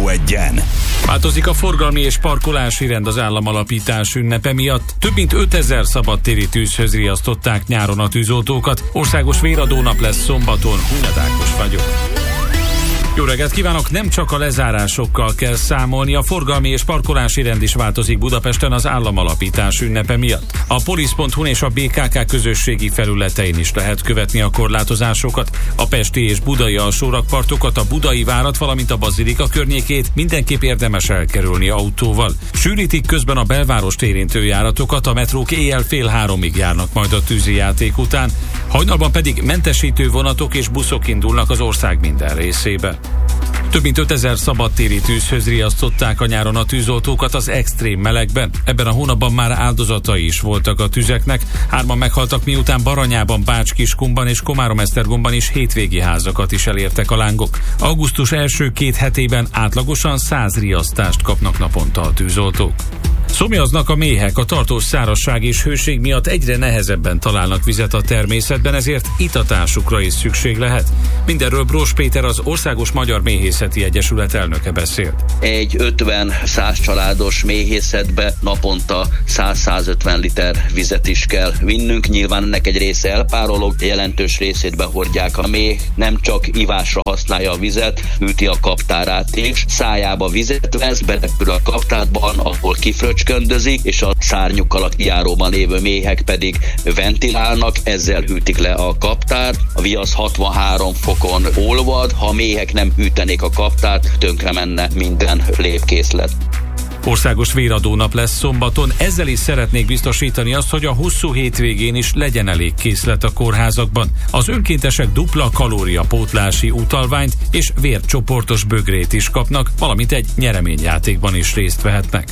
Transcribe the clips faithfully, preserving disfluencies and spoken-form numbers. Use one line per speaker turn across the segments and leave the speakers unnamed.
egyen.
Változik a forgalmi és parkolási rend az államalapítás ünnepe miatt. Több mint ötezer szabadtéri tűzhöz riasztották nyáron a tűzoltókat. Országos véradónap lesz szombaton. Hunyad Ákos vagyok. Jó reggelt kívánok! Nem csak a lezárásokkal kell számolni, a forgalmi és parkolási rend is változik Budapesten az államalapítás ünnepe miatt. A polisz pont hu és a bé ká ká közösségi felületein is lehet követni a korlátozásokat. A pesti és budai alsórakpartokat, a budai várat, valamint a bazilika környékét mindenképp érdemes elkerülni autóval. Sűrítik közben a belvárost érintő járatokat, a metrók éjjel fél háromig járnak majd a tűzi játék után, hajnalban pedig mentesítő vonatok és buszok indulnak az ország minden részébe. Több mint ötezer szabadtéri tűzhöz riasztották a nyáron a tűzoltókat az extrém melegben. Ebben a hónapban már áldozatai is voltak a tüzeknek. Hárman meghaltak, miután Baranyában, Bács-Kiskunban és Komárom-Esztergomban is hétvégi házakat is elértek a lángok. Augusztus első két hetében átlagosan száz riasztást kapnak naponta a tűzoltók. Szomjaznak a méhek, a tartós szárazság és hőség miatt egyre nehezebben találnak vizet a természetben, ezért itatásukra is szükség lehet. Mindenről Brós Péter, az Országos Magyar Méhészeti Egyesület elnöke beszélt.
Egy ötven-száz családos méhészetbe naponta száz-százötven liter vizet is kell vinnünk. Nyilván ennek egy része elpárolog, jelentős részét behordják. A méh nem csak ivásra használja a vizet, üti a kaptárát is, szájába vizet vesz, berepül a kaptárban, ahol kifröcsköndözik, és a szárnyukkal a kijáróban lévő méhek pedig ventilálnak, ezzel hűtik le a kaptárt. A viasz hatvanhárom fokon olvad, ha a méhek nem hűtenék a kaptárt, tönkre menne minden lépkészlet.
Országos véradónap lesz szombaton, ezzel is szeretnék biztosítani azt, hogy a hosszú hétvégén is legyen elég készlet a kórházakban. Az önkéntesek dupla kalóriapótlási utalványt és vércsoportos bögrét is kapnak, valamint egy nyereményjátékban is részt vehetnek.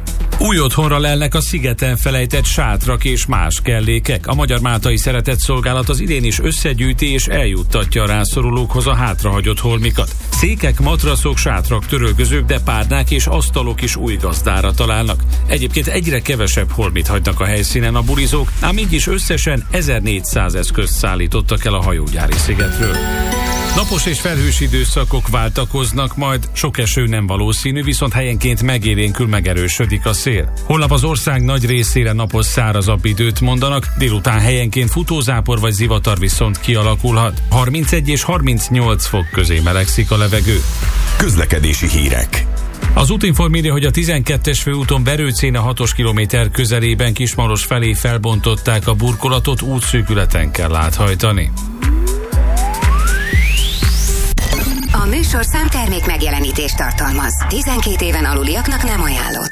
Új otthonra lelnek a szigeten felejtett sátrak és más kellékek. A Magyar Máltai Szeretetszolgálat az idén is összegyűjti és eljuttatja a rászorulókhoz a hátrahagyott holmikat. Székek, matraszok, sátrak, törölközők, de párnák és asztalok is új gazdára találnak. Egyébként egyre kevesebb holmit hagynak a helyszínen a bulizók, ám így is összesen ezernégyszáz eszközt szállítottak el a hajógyári szigetről. Napos és felhős időszakok váltakoznak, majd sok eső nem valószínű, viszont helyenként megélénkül, megerősödik a szél. Holnap az ország nagy részére napos, szárazabb időt mondanak, délután helyenként futózápor vagy zivatar viszont kialakulhat. harmincegy és harmincnyolc fok közé melegszik a levegő.
Közlekedési hírek.
Az Útinform írja, hogy a tizenkettes főúton Verőcén a hatos kilométer közelében Kismaros felé felbontották a burkolatot, útszűkületen kell áthajtani.
A műsorszám termék megjelenítést tartalmaz. tizenkét éven aluliaknak nem ajánlott.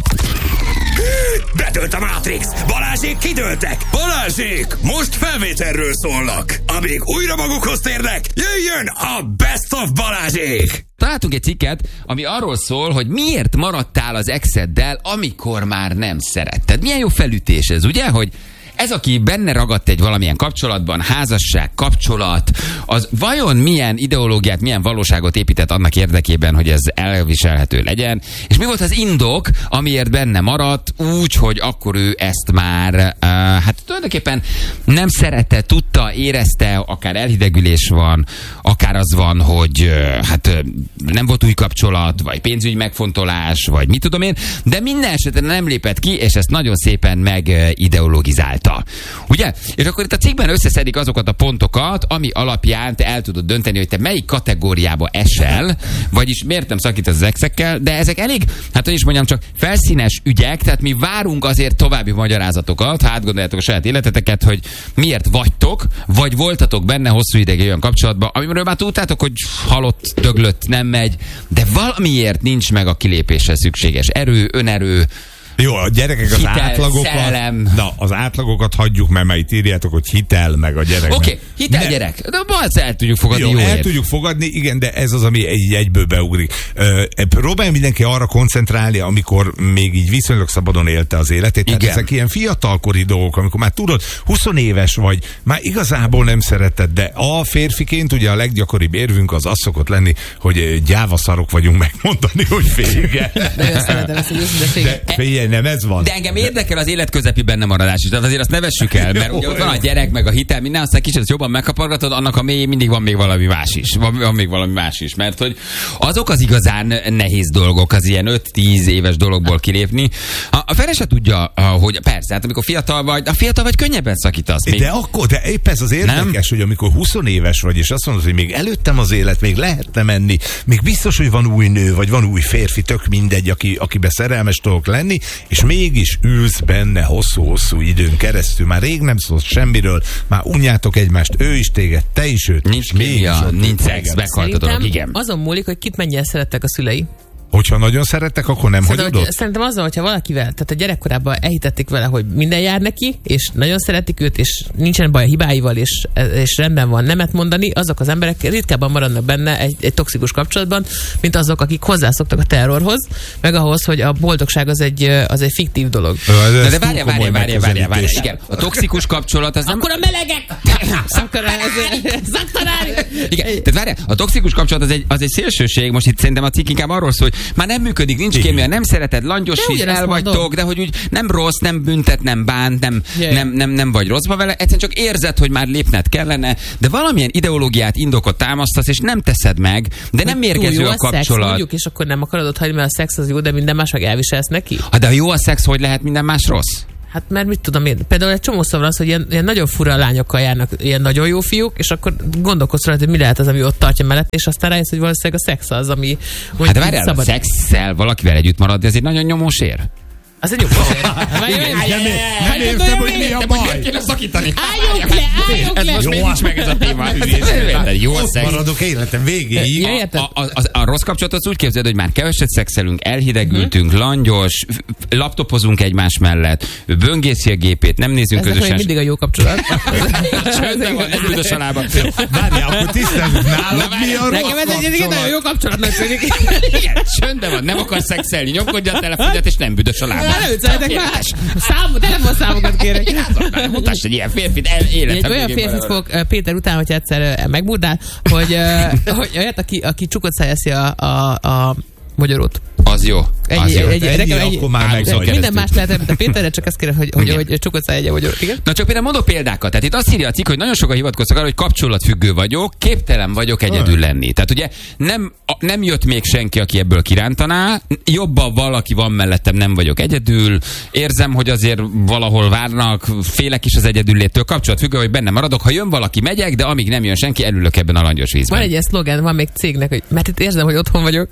Betölt a Matrix! Balázsék kidőltek! Balázsék! Most felvételről szólnak! Amíg újra magukhoz térnek, jöjjön a Best of Balázsék!
Találtunk egy cikket, ami arról szól, hogy miért maradtál az exeddel, amikor már nem szeretted. Milyen jó felütés ez, ugye? Hogy ez, aki benne ragadt egy valamilyen kapcsolatban, házasság, kapcsolat, az vajon milyen ideológiát, milyen valóságot épített annak érdekében, hogy ez elviselhető legyen, és mi volt az indok, amiért benne maradt, úgy, hogy akkor ő ezt már, uh, hát tulajdonképpen nem szerette, tudta, érezte, akár elhidegülés van, akár az van, hogy uh, hát uh, nem volt új kapcsolat, vagy pénzügyi megfontolás, vagy mit tudom én, de minden esetben nem lépett ki, és ezt nagyon szépen megideologizálta. Ugye? És akkor itt a cikkben összeszedik azokat a pontokat, ami alapján te el tudod dönteni, hogy te melyik kategóriába esel, vagyis miért nem szakítasz az exekkel, de ezek elég, hát hogy is mondjam, csak felszínes ügyek, tehát mi várunk azért további magyarázatokat, ha átgondoljátok a saját életeteket, hogy miért vagytok, vagy voltatok benne hosszú ideig olyan kapcsolatban, amiről már tudtátok, hogy halott, döglött, nem megy, de valamiért nincs meg a kilépésre szükséges erő, önerő.
Jó, a gyerekek az
hitel,
átlagokat,
szerelem.
na, az átlagokat hagyjuk, mert már itt írjátok, hogy hitel meg a gyerek.
Oké, okay, hitel
ne.
gyerek, de ezt el tudjuk fogadni.
Jó,
jó
el
ér.
tudjuk fogadni, igen, de ez az, ami egy egyből beugrik. Uh, próbálj mindenki arra koncentrálni, amikor még így viszonylag szabadon élte az életét. Tehát
igen.
Ezek ilyen fiatalkori dolgok, amikor már tudod, húsz éves vagy, már igazából nem szereted, de a férfiként ugye a leggyakoribb érvünk az az szokott lenni, hogy gyávaszarok vagyunk megmondani, hogy félige.
De szeretem ezt az őszinteséget.
De figyelj, Figyelj, nem ez van.
De engem érdekel az életközepi benne maradás is. Tehát azért azt ne vessük el, mert ugye ott van a gyerek, meg a hitel, minden, aztán kicsit jobban megkapargatod, annak a mélyén mindig van még valami más is. Van, van még valami más is, mert hogy azok az igazán nehéz dolgok, az ilyen öt-tíz éves dologból kilépni. A, a fele se tudja, hogy persze, hát amikor fiatal vagy, a fiatal vagy könnyebben szakítasz. Még.
De akkor, de épp ez az érdekes, nem? Hogy amikor húsz éves vagy, és azt mondod, hogy még előttem az élet, még lehetne menni, még biztos, hogy van új nő, vagy van új férfi, tök mindegy, aki, akibe szerelmes tudok lenni, és mégis ülsz benne hosszú-hosszú időn keresztül. Már rég nem szólsz semmiről, már unjátok egymást, ő is téged, te is őt.
Nincs kémia, nincs szex, meghalt a dolog, igen.
Azon múlik, hogy kit mennyien szerettek a szülei.
Hogyha nagyon szerettek, akkor nem
Szerintem,
hagyod ott?
Szerintem azzal, hogyha valakivel, tehát a gyerekkorában elhitették vele, hogy minden jár neki, és nagyon szeretik őt, és nincsen baj a hibáival, és, és rendben van nemet mondani, azok az emberek ritkábban maradnak benne egy, egy toxikus kapcsolatban, mint azok, akik hozzászoktak a terrorhoz, meg ahhoz, hogy a boldogság az egy, az egy fiktív dolog.
De, de várjál, várjál, várjál, várjál, várjál, igen. A toxikus kapcsolat az nem...
Akkor a melegek! Akkor ez...
Igen, tehát várjál, a toxikus kapcsolat az egy, az egy szélsőség, most itt szerintem a cikk inkább arról szól, hogy már nem működik, nincs kémia, nem szereted, langyos víz, el vagytok, de hogy úgy nem rossz, nem büntet, nem bánt, nem, yeah. nem, nem, nem vagy rosszba vele, egyszerűen csak érzed, hogy már lépned kellene, de valamilyen ideológiát, indokot támasztasz, és nem teszed meg, de nem mérgező a, a kapcsolat. Szex, mondjuk,
és akkor nem akarod ott hagyni, mert a szex az jó, de minden más meg elviselsz neki?
Ha de ha jó a szex, hogy lehet minden más rossz?
Hát mert mit tudom én, például egy csomószor az, hogy ilyen, ilyen nagyon fura lányokkal járnak, ilyen nagyon jó fiúk, és akkor gondolkodsz rá, hogy mi lehet az, ami ott tartja mellett, és aztán rájössz, hogy valószínűleg a szex az, ami...
Hát de várjál, a szexszel valakivel együtt maradni, ez egy nagyon nyomós ér.
Az egy nyomós ér.
Nem értem, hogy mi a baj.
Miért kéne szakítani?
Álljunk le, álljunk le.
Ez most még nincs meg ez a téma. Jó a szex.
Maradok életem végéig.
A, a, a, a rossz kapcsolatot úgy képzeld, hogy már keveset szexelünk, elhidegültünk, langyos, laptopozunk egymás mellett, böngészi a gépét, nem nézünk
ez
közösen.
Ez mindig a jó kapcsolat.
Csöndben van, ez üldös a lába.
Várjál, akkor tisztázunk nálad, mi a rossz
kapcsolat. Nekem ez egy nagyon jó kapcsolatnak tűnik.
Igen, csöndben van, nem akar szexelni, nyomkodja a telefonját, és nem büdös a lába.
Nem ügyeljetek más. Számot, telefonszámokat kérek.
Mutass egy ilyen férfit, életem.
Egy olyan férfit fogok Péter után, hogyha egyszer megburdál, hogy, hogy olyat, aki, aki csukott szájeszi a, a, a magyarót.
Az jó.
Egy,
az jó.
Egy, egy,
egy,
egy,
akkor már megzagy.
Minden más lehet, mint a Péterre, csak ezt kérem, hogy, hogy, hogy csukott szájegye magyarót. Igen?
Na csak például mondok példákat. Tehát itt azt írja a cikk, hogy nagyon sokan hivatkoztak arra, hogy kapcsolatfüggő vagyok, képtelen vagyok egyedül lenni. Tehát ugye nem, a, nem jött még senki, aki ebből kirántaná, jobban valaki van mellettem, nem vagyok egyedül, érzem, hogy azért valahol várnak, félek is az egyedülléttől, kapcsolatfüggő, hogy benne maradok, ha jön valaki, megyek, de amíg nem jön senki, elülök ebben a langyos vízben.
Van egy ilyen szlogán, van még cégnek, hogy mert itt érzem, hogy otthon vagyok.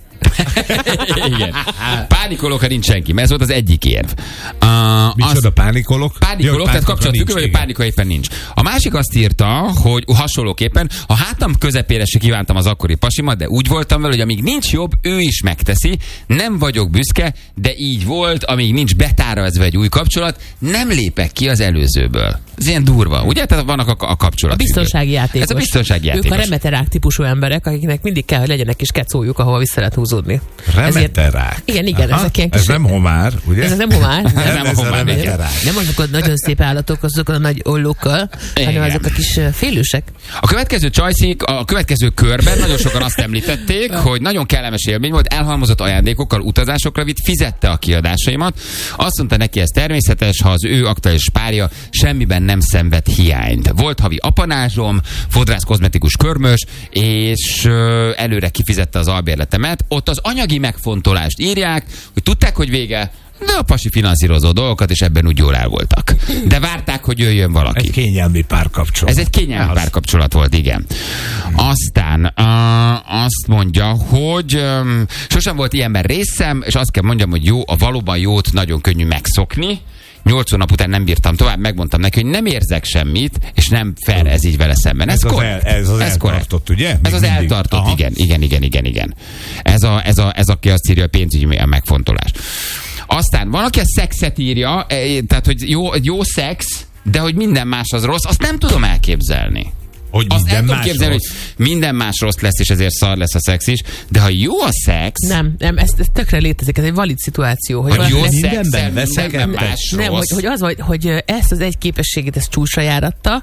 Igen. Pánikolok, ha nincs senki, mert ez volt az egyik érv. Uh,
Micsoda pánikolok?
Pánikolok, tehát kapcsolatfüggő, vagy pánikolok éppen nincs. A másik azt írta, hogy hasonlóképpen a hátam közepére se kívántam az akkori pasimat, de úgy voltam vele, hogy amíg nincs jobb, ő is megteszi, nem vagyok büszke, de így volt, amíg nincs betárazva egy új kapcsolat, nem lépek ki az előzőből. Ez ilyen durva, ugye? Tehát vannak a, a kapcsolat.
A biztonsági játékos.
Ez a biztonsági játékos.
Ők a remeterák típusú emberek, akiknek mindig kell, hogy legyenek kis kecójuk, ahova vissza lehet húzódni.
Remeterák?
Igen, igen. Ezek ilyen kis...
Ez nem homár, ugye?
Ez nem homár.
Ez nem, nem homár.
Nem azok a nagyon szép állatok, azok a nagy ollókkal, hanem azok a kis félősek.
A következő csajszik, a következő körben nagyon sokan azt említették, hogy nagyon kellemes élmény volt, elhalmozott ajándékokkal, utazásokra vitt, fizette a kiadásaimat. Azt mondta neki, ez természetes, ha az ő aktuális párja semmiben nem szenved hiányt. Volt havi apanázsom, fodrász kozmetikus körmös, és ö, előre kifizette az albérletemet. Ott az anyagi megfontolást írják, hogy tudták, hogy vége, de a pasi finanszírozó dolgokat, és ebben úgy jól el voltak. De várták, hogy jöjjön valaki.
Egy kényelmi párkapcsolat.
Ez egy kényelmi párkapcsolat volt, igen. Aztán uh, azt mondja, hogy um, sosem volt ilyenben részem, és azt kell mondjam, hogy jó, a valóban jót nagyon könnyű megszokni. Nyolc hónap után nem bírtam tovább, megmondtam neki, hogy nem érzek semmit, és nem fair ez így vele szemben. Ez,
ez
korrekt.
Az el, ez az
ez
eltartott,
korrekt.
ugye? Még
ez az
mindig.
eltartott,
Aha.
igen, igen, igen, igen, igen. Ez, a, ez, a, ez aki azt írja, a pénzügyi megfontolás. Aztán van, aki a szexet írja, tehát, hogy jó, jó szex, de hogy minden más az rossz, azt nem tudom elképzelni.
Hogy
azt
minden
el tudom
más
képzelni,
rossz.
hogy minden más rossz lesz, és ezért szar lesz a szex is, de ha jó a szex...
Nem, nem, ez, ez tökre létezik, ez egy valid szituáció. Hogy
hogy jó
lesz,
szexel, mindenben más
nem,
rossz.
hogy, hogy az, hogy, hogy ezt az egy képességét, ezt csúcsra járatta,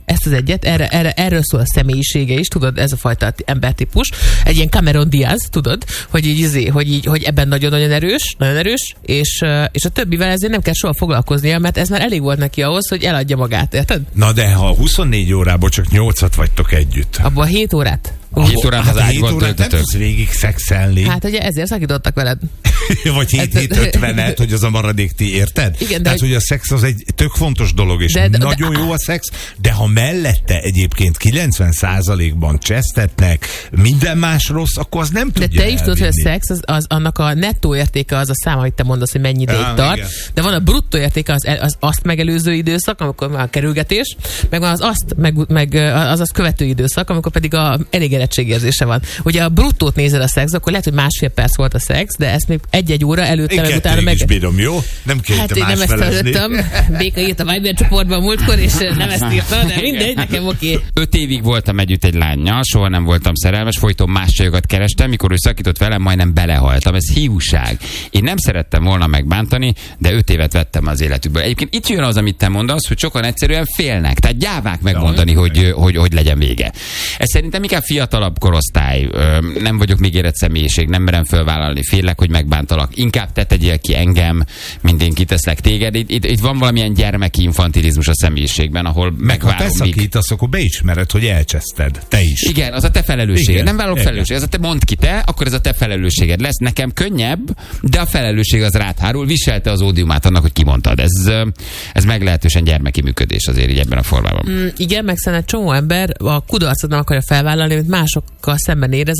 ezt az egyet, erre, erre, erről szól a személyisége is, tudod, ez a fajta embertípus. Egy ilyen Cameron Diaz, tudod, hogy így, izé, hogy, így, hogy ebben nagyon-nagyon erős, nagyon erős, és, és a többivel ezért nem kell soha foglalkoznia, mert ez már elég volt neki ahhoz, hogy eladja magát, érted?
Na de ha huszonnégy órából csak nyolcat vagytok együtt.
Abban hét órát.
hét órát az ágyban
töltötök. Nem tudsz végig szexelni.
Hát ugye ezért szakítottak veled.
Vagy hét ötvenet, hogy az a maradék ti, érted?
Igen,
tehát, hogy... hogy a szex az egy tök fontos dolog, és de, de, nagyon de, jó a szex, de ha mellette egyébként kilencven százalékban csesztetnek, minden más rossz, akkor az nem tudja
De te is tudod, hogy a szex, az, az, annak a nettó értéke az a szám, amit te mondasz, hogy mennyi ideig tart, igen. De van a bruttó értéke, az, az azt megelőző időszak, amikor már a kerülgetés, meg van az azt, meg, meg az azt követő időszak, amikor pedig a elégedettségérzése van. Ugye a bruttót nézed a szex, akkor lehet, hogy másfél perc volt a szex, de ezt még egy-egy óra előtte, meg utána meg...
Én bírom, jó? Nem kell
hát én nem ezt hallottam. Béka írt a Viber csoportban múltkor, és nem ezt írta, de mindegy, nekem oké. Okay.
Öt évig voltam együtt egy lánnyal, soha nem voltam szerelmes, folyton más csajokat kerestem, mikor ő szakított velem, majdnem belehaltam. Ez hiúság. Én nem szerettem volna megbántani, de öt évet vettem az életükből. Egyébként itt jön az, amit te mondasz, hogy sokan egyszerűen félnek. Tehát gyávák megmondani, ja, hogy, hogy, hogy legyen vége. Ez szerintem inkább fiatalabb korosztály. Nem vagyok még érett személyiség, nem merem fölvállalni, félek, hogy megbántalak. Inkább te tegyél ki engem, mint én kiteszlek téged. Itt, itt, itt van valamilyen gyermeki infantilizmus a személyiségben, ahol
meg
megvárom.
Ha te szakítasz, míg... akkor beismered, hogy elcseszted. Te is.
Igen, az a te felelősséged. Nem vállalok felelősség. Ez a te mondd ki te, akkor ez a te felelősséged lesz. Nekem könnyebb, de a felelősség az rád hárul. Viselte az ódiumát annak, hogy kimondtad. Ez, ez meglehetősen gyermeki működés azért így ebben a formában.
Mm, igen, meg szerintem csomó ember a kudarcot nem akarja felvállalni, amit másokkal szemben érez,